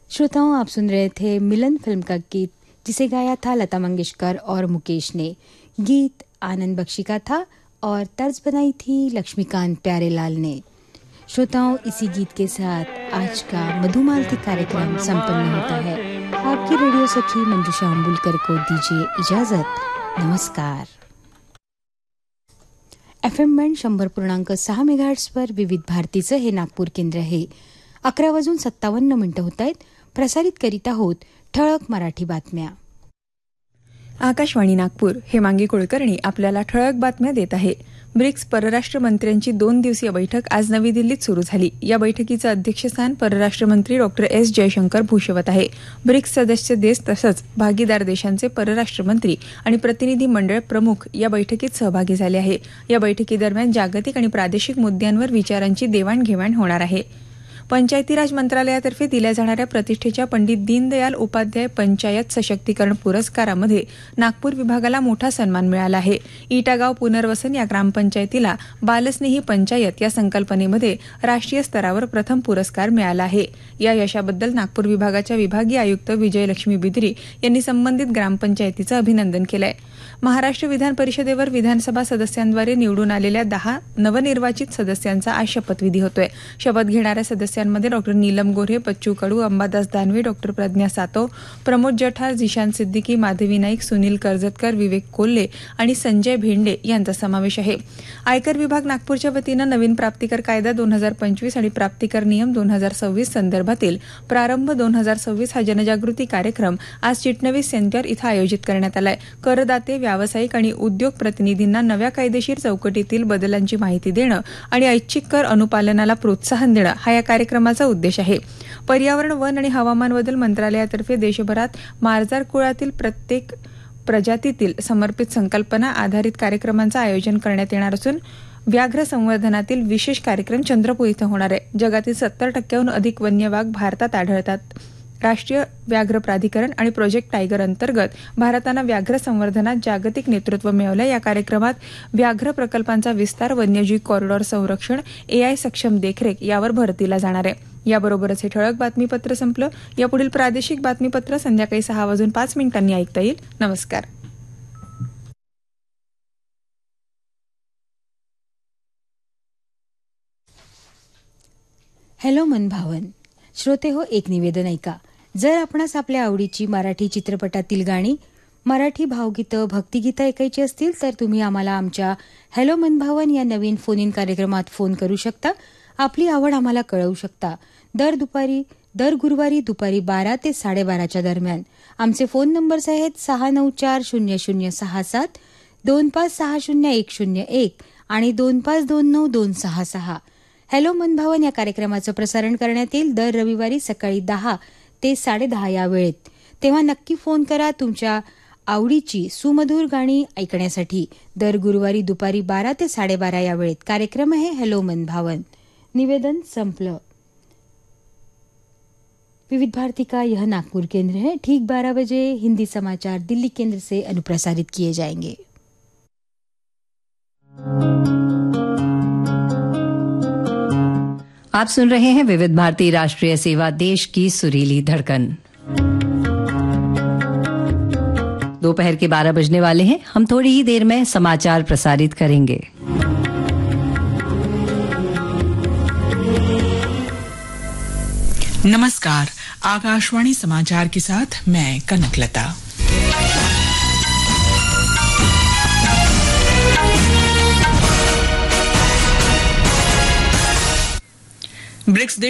श्रोताओं, आप सुन रहे थे मिलन फिल्म का गीत जिसे गाया था लता मंगेशकर और मुकेश ने। गीत आनंद बख्शी का था और तर्ज बनाई थी लक्ष्मीकांत प्यारेलाल ने। श्रोताओं, इसी गीत के साथ आज का मधुमालती कार्यक्रम संपन्न होता है। आपकी रेडिओ सखी मंजुषा अंबुलकर को दीजिए इजाजत। नमस्कार। FM बँड 100.6 मेगाहर्ट्झ पर विविध भारतीचं हे नागपूर केंद्र आहे. 11:57 होत आहेत. प्रसारित करीत आहोत ठळक मराठी बातम्या. आकाशवाणी नागपूर. हेमांगी कुलकर्णी आपल्याला ठळक बातम्या देत आहे. ब्रिक्स परराष्ट्र मंत्र्यांची 2 दिवसीय बैठक आज नवी दिल्लीत सुरू झाली. या बैठकीचं अध्यक्षस्थान परराष्ट्र मंत्री डॉ. एस जयशंकर भूषवत आहे. ब्रिक्स सदस्य देश तसंच भागीदार देशांचे परराष्ट्र मंत्री आणि प्रतिनिधी मंडळ प्रमुख या बैठकीत सहभागी झाले आहे. या बैठकीदरम्यान जागतिक आणि प्रादेशिक मुद्द्यांवर विचारांची देवाणघेवाण होणार आहे. पंचायती राज मंत्रालयातर्फे दिल्या जाणाऱ्या प्रतिष्ठेच्या पंडित दीनदयाल उपाध्याय पंचायत सशक्तीकरण पुरस्कारामध्ये नागपूर विभागाला मोठा सन्मान मिळाला आहे. इटागाव पुनर्वसन या ग्रामपंचायतीला बालस्नेही पंचायत या संकल्पनेमध्ये राष्ट्रीय स्तरावर प्रथम पुरस्कार मिळाला आहे. या यशाबद्दल नागपूर विभागाच्या विभागीय आयुक्त विजयलक्ष्मी बिद्री यांनी संबंधित ग्रामपंचायतीचं अभिनंदन केलं आहे. महाराष्ट्र विधान परिषदेवर विधानसभा सदस्यांद्वारे निवडून आलेल्या 10 नवनिर्वाचित सदस्यांचा आज शपथविधी होतोय. शपथ घेणाऱ्या सदस्यांमध्ये डॉ. नीलम गोऱ्हे, बच्चू कडू, अंबादास दानवे, डॉ. प्रज्ञा सातव, प्रमोद जठार, जिशान सिद्दीकी, माधवी नाईक, सुनील कर्जतकर, विवेक कोल्हे आणि संजय भेंडे यांचा समावेश आहे. आयकर विभाग नागपूरच्या वतीनं नवीन प्राप्तिकर कायदा 2025 आणि प्राप्तिकर नियम 2026 संदर्भातील प्रारंभ 2026 हा जनजागृती कार्यक्रम आज चिटणवीस सेंटर इथं आयोजित करण्यात आलाय. करदाते, व्यावसायिक आणि उद्योग प्रतिनिधींना नव्या कायदेशीर चौकटीतील बदलांची माहिती देणं आणि ऐच्छिक कर अनुपालनाला प्रोत्साहन देणं हा या कार्यक्रमाचा उद्देश आहे. पर्यावरण, वन आणि हवामान बदल मंत्रालयातर्फे देशभरात मार्जार कुळातील प्रत्येक प्रजातीतील समर्पित संकल्पना आधारित कार्यक्रमांचं आयोजन करण्यात येणार असून व्याघ्र संवर्धनातील विशेष कार्यक्रम चंद्रपूर इथं होणार आहे. जगातील 70% अधिक वन्य वाघ भारतात आढळतात. राष्ट्रीय व्याघ्र प्राधिकरण आणि प्रोजेक्ट टायगर अंतर्गत भारतानं व्याघ्र संवर्धनात जागतिक नेतृत्व मिळवलं. या कार्यक्रमात व्याघ्र प्रकल्पांचा विस्तार, वन्यजीव कॉरिडॉर संरक्षण, AI सक्षम देखरेख यावर भर दिला जाणार आहे. याबरोबरच हे ठळक बातमीपत्र संपलं. यापुढील प्रादेशिक बातमीपत्र संध्याकाळी 6:05 ऐकता येईल. नमस्कार. हॅलो मनभावन. श्रोते हो, एक निवेदन ऐका. जर आपणास आपल्या आवडीची मराठी चित्रपटातील गाणी, मराठी भावगीतं, भक्तिगीतं ऐकायची असतील तर तुम्ही आम्हाला आमच्या हॅलो मनभावन या नवीन फोन इन कार्यक्रमात फोन करू शकता. आपली आवड आम्हाला कळवू शकता. दर गुरुवारी दुपारी 12 ते 12:30 दरम्यान. आमचे फोन नंबर्स आहेत 6940067, 25600101 आणि 25292266. हॅलो मनभावन या कार्यक्रमाचं प्रसारण करण्यात येईल दर रविवारी सकाळी 10 ते 10:30 या वेळेत. तेव्हा नक्की फोन करा तुमच्या आवडीची सुमधुर गाणी ऐकण्यासाठी. दर गुरुवारी दुपारी 12 ते 12:30 या वेळेत कार्यक्रम आहे हॅलो मनभावन. निवेदन संपलं. विविध भारती का यह नागपुर केंद्र है. ठीक 12 बजे हिंदी समाचार दिल्ली केंद्र से अनुप्रसारित किए जाएंगे. आप सुन रहे हैं विविध भारती राष्ट्रीय सेवा, देश की सुरीली धड़कन. दोपहर के 12 बजने वाले हैं. हम थोड़ी ही देर में समाचार प्रसारित करेंगे. नमस्कार. आकाशवाणी समाचार के साथ मैं कनकलता. ब्रिक्स